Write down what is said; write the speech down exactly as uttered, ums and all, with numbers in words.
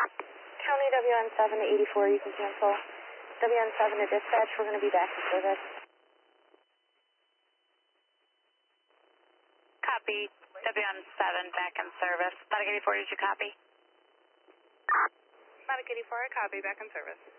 County W N seven to eighty-four, you can cancel. W N seven to dispatch, we're going to be back in service. Copy. W N seven back in service. Medic eighty-four, did you copy? Medic eighty-four, I copy, back in service.